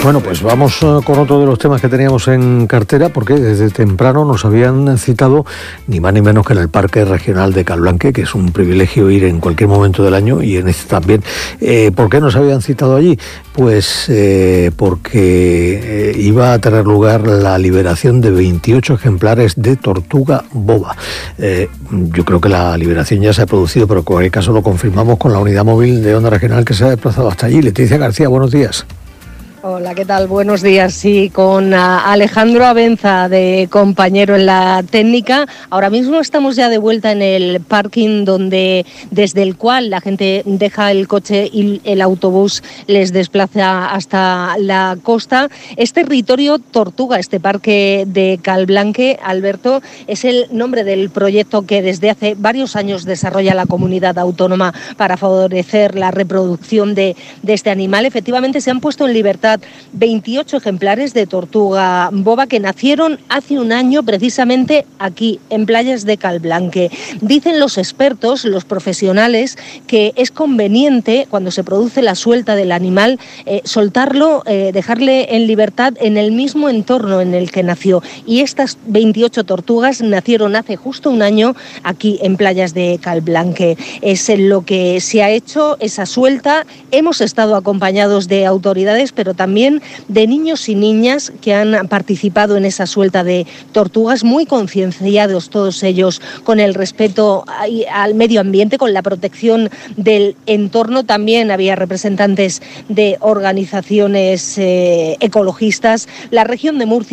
Bueno, pues vamos con otro de los temas que teníamos en cartera, porque desde temprano nos habían citado ni más ni menos que en el Parque Regional de Calblanque, que es un privilegio ir en cualquier momento del año y en este también. ¿Por qué nos habían citado allí? Pues porque iba a tener lugar la liberación de 28 ejemplares de tortuga boba. Yo creo que la liberación ya se ha producido, pero en cualquier caso lo confirmamos con la unidad móvil de Onda Regional que se ha desplazado hasta allí. Leticia García, buenos días. Hola, ¿qué tal? Buenos días. Sí, con Alejandro Abenza de compañero en la técnica. Ahora mismo estamos ya de vuelta en el parking desde el cual la gente deja el coche y el autobús les desplaza hasta la costa. Es territorio Tortuga, este parque de Calblanque, Alberto, es el nombre del proyecto que desde hace varios años desarrolla la comunidad autónoma para favorecer la reproducción de este animal. Efectivamente, se han puesto en libertad 28 ejemplares de tortuga boba que nacieron hace un año precisamente aquí, en playas de Calblanque. Dicen los expertos, los profesionales, que es conveniente, cuando se produce la suelta del animal, soltarlo, dejarle en libertad en el mismo entorno en el que nació. Y estas 28 tortugas nacieron hace justo un año aquí, en playas de Calblanque. Es lo que se ha hecho, esa suelta. Hemos estado acompañados de autoridades, pero también de niños y niñas que han participado en esa suelta de tortugas, muy concienciados todos ellos con el respeto al medio ambiente, con la protección del entorno. También había representantes de organizaciones ecologistas. La región de Murcia